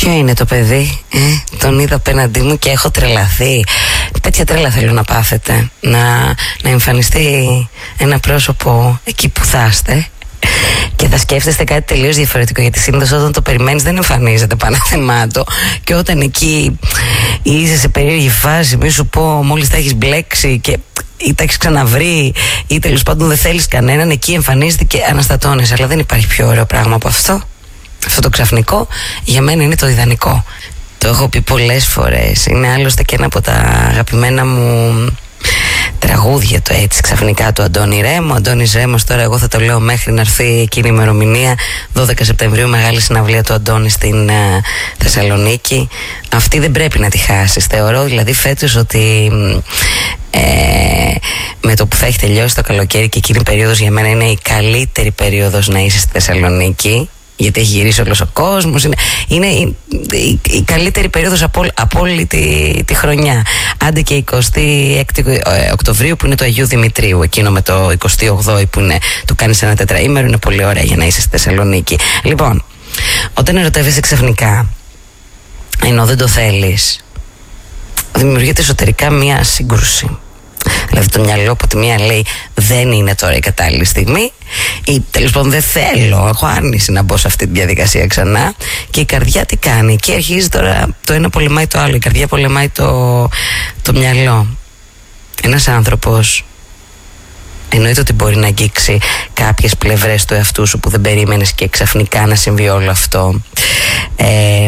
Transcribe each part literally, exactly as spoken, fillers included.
Ποιο είναι το παιδί, ε? Τον είδα απέναντί μου και έχω τρελαθεί. Τέτοια τρέλα θέλω να πάθετε. Να, να εμφανιστεί ένα πρόσωπο εκεί που θα είστε και θα σκέφτεστε κάτι τελείως διαφορετικό, γιατί συνήθως όταν το περιμένεις δεν εμφανίζεται παναθεμάτο, και όταν εκεί είσαι σε περίεργη φάση, μη σου πω μόλις τα έχεις μπλέξει και ή τα έχεις ξαναβρει ή τέλος πάντων δεν θέλεις κανέναν, εκεί εμφανίζεται και αναστατώνεις. Αλλά δεν υπάρχει πιο ωραίο πράγμα από αυτό. Αυτό το ξαφνικό για μένα είναι το ιδανικό. Το έχω πει πολλές φορές. Είναι άλλωστε και ένα από τα αγαπημένα μου τραγούδια, το έτσι ξαφνικά, του Αντώνη Ρέμο. Αντώνης Ρέμος, τώρα εγώ θα το λέω μέχρι να έρθει εκείνη η ημερομηνία, δώδεκα Σεπτεμβρίου, μεγάλη συναυλία του Αντώνη στην uh, Θεσσαλονίκη. Αυτή δεν πρέπει να τη χάσεις. Θεωρώ δηλαδή φέτος ότι ε, με το που θα έχει τελειώσει το καλοκαίρι, και εκείνη η περίοδος για μένα είναι η καλύτερη περίοδος να είσαι στη Θεσσαλονίκη, γιατί έχει γυρίσει όλος ο κόσμος. Είναι, είναι η, η, η καλύτερη περίοδος από, από όλη τη, τη χρονιά. Άντε και εικοστή έκτη Οκτωβρίου που είναι το Αγίου Δημητρίου. Εκείνο με το εικοστή όγδοη που είναι, του κάνεις ένα τετραήμερο, είναι πολύ ωραία για να είσαι στη Θεσσαλονίκη. Λοιπόν, όταν ερωτεύεσαι ξαφνικά, ενώ δεν το θέλεις, δημιουργείται εσωτερικά μία σύγκρουση. Δηλαδή το μυαλό από τη μία λέει δεν είναι τώρα η κατάλληλη στιγμή, ή τέλος πάντων δεν θέλω, έχω άρνηση να μπω σε αυτή τη διαδικασία ξανά, και η καρδιά τι κάνει? Και αρχίζει τώρα το ένα πολεμάει το άλλο, η καρδιά πολεμάει το, το μυαλό. Ένας άνθρωπος εννοείται ότι μπορεί να αγγίξει κάποιες πλευρές του εαυτού σου που δεν περίμενες και ξαφνικά να συμβεί όλο αυτό. ε,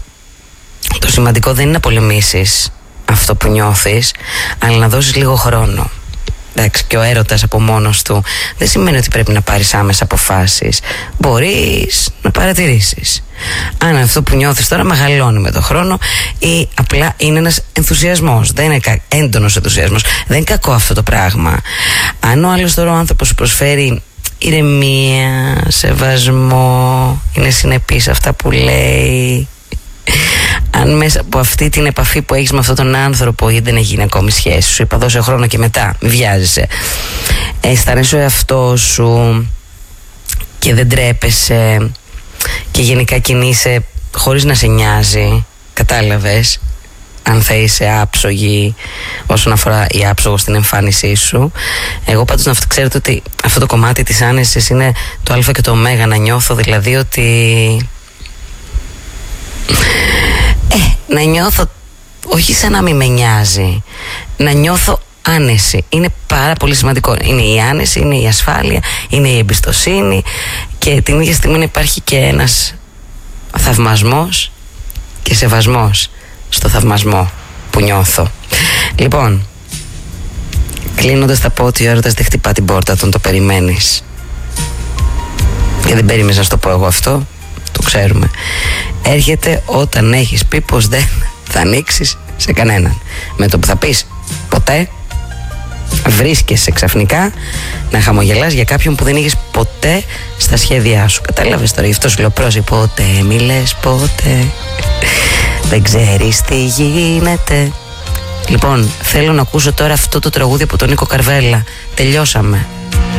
Το σημαντικό δεν είναι να πολεμήσεις αυτό που νιώθεις, αλλά να δώσεις λίγο χρόνο. Εντάξει, και ο έρωτας από μόνος του δεν σημαίνει ότι πρέπει να πάρεις άμεσα αποφάσεις. Μπορείς να παρατηρήσεις αν αυτό που νιώθεις τώρα μεγαλώνει με τον χρόνο ή απλά είναι ένας ενθουσιασμός. Δεν είναι κα... έντονος ενθουσιασμός. Δεν είναι κακό αυτό το πράγμα. Αν ο άλλος τώρα ο άνθρωπος σου προσφέρει ηρεμία, σεβασμό, είναι συνεπής αυτά που λέει, αν μέσα από αυτή την επαφή που έχεις με αυτόν τον άνθρωπο, γιατί δεν έχει γίνει ακόμη σχέση σου, είπα δώσε χρόνο και μετά, μη βιάζεσαι, αισθάνεσαι ο εαυτό σου και δεν τρέπεσαι και γενικά κινείσαι χωρίς να σε νοιάζει, κατάλαβες, αν θα είσαι άψογη όσον αφορά η άψογο στην εμφάνισή σου. Εγώ πάντως να ξέρετε ότι αυτό το κομμάτι της άνεσης είναι το α και το ω, να νιώθω δηλαδή ότι Ε, να νιώθω, όχι σαν να μην με νοιάζει, να νιώθω άνεση. Είναι πάρα πολύ σημαντικό. Είναι η άνεση, είναι η ασφάλεια, είναι η εμπιστοσύνη, και την ίδια στιγμή υπάρχει και ένας θαυμασμός και σεβασμός στο θαυμασμό που νιώθω. Λοιπόν, κλείνοντας θα πω ότι ο έρωτας δεν χτυπά την πόρτα όταν το περιμένεις. Και δεν περίμενες να στο πω εγώ αυτό, το ξέρουμε. Έρχεται όταν έχεις πει πως δεν θα ανοίξεις σε κανέναν. Με το που θα πεις ποτέ, βρίσκεσαι ξαφνικά να χαμογελάς για κάποιον που δεν είχες ποτέ στα σχέδιά σου. Κατάλαβες τώρα? Γι' αυτό σου λέω πρόσεχε, ποτέ μη λες ποτέ, δεν ξέρεις τι γίνεται. Λοιπόν, θέλω να ακούσω τώρα αυτό το τραγούδι από τον Νίκο Καρβέλα. Τελειώσαμε.